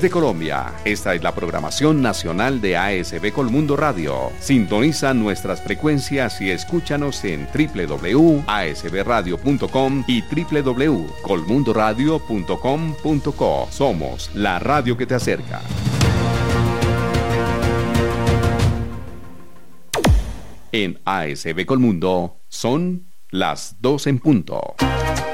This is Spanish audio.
Desde Colombia, esta es la programación nacional de ASB Colmundo Radio. Sintoniza nuestras frecuencias y escúchanos en www.asbradio.com y www.colmundoradio.com.co. Somos la radio que te acerca. En ASB Colmundo son las 2 en punto.